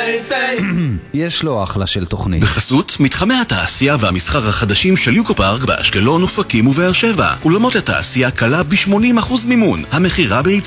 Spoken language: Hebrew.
יש לו אחלה של תוכנית. בחסות מתחמי התעשייה והמסחר החדשים של יוקופארק באשקלון, אופקים ובאר שבע. אולמות לתעשייה קלה ב-80% מימון. המחירה